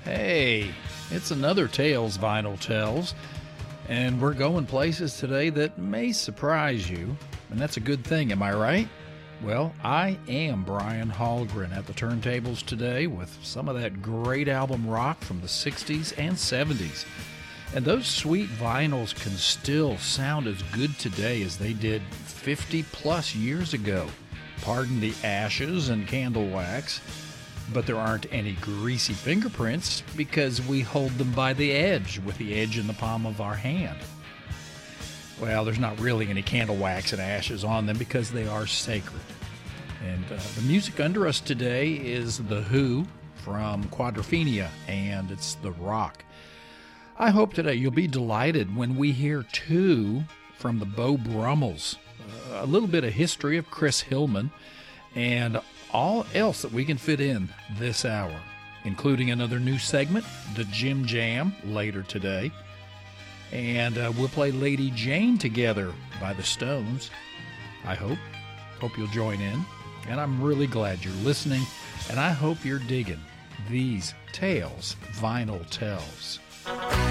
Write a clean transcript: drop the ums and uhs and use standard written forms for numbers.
Hey, it's another Tales Vinyl Tells, and we're going places today that may surprise you, and that's a good thing, am I right? Well, I am Brian Hallgren at the turntables today with some of that great album rock from the 60s and 70s. And those sweet vinyls can still sound as good today as they did 50 plus years ago. Pardon the ashes and candle wax, but there aren't any greasy fingerprints because we hold them by the edge with the edge in the palm of our hand. Well, there's not really any candle wax and ashes on them because they are sacred. And the music under us today is The Who from Quadrophenia, and it's The Rock. I hope today you'll be delighted when we hear two from the Beau Brummels, a little bit of history of Chris Hillman, and all else that we can fit in this hour, including another new segment, the Jim Jam, later today. And we'll play Lady Jane together by the Stones, I hope. Hope you'll join in. And I'm really glad you're listening, and I hope you're digging these Tales Vinyl Tells.